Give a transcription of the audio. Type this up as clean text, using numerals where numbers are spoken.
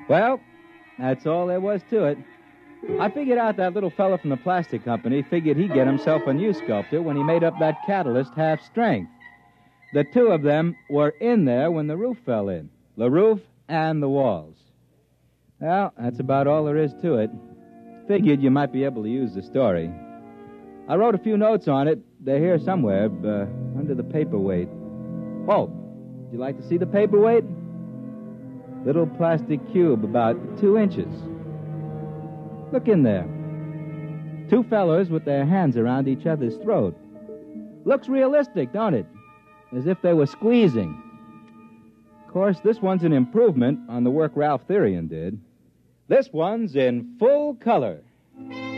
Well, that's all there was to it. I figured out that little fella from the plastic company figured he'd get himself a new sculptor when he made up that catalyst half strength. The two of them were in there when the roof fell in. The roof and the walls. Well, that's about all there is to it. Figured you might be able to use the story. I wrote a few notes on it. They're here somewhere, under the paperweight. Oh, would you like to see the paperweight? Little plastic cube about 2 inches. Look in there. Two fellers with their hands around each other's throat. Looks realistic, don't it? As if they were squeezing. Of course, this one's an improvement on the work Ralph Therian did. This one's in full color.